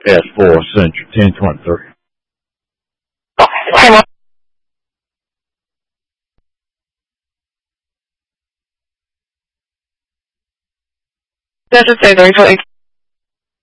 S4 Central 1023. Come on. That's a 3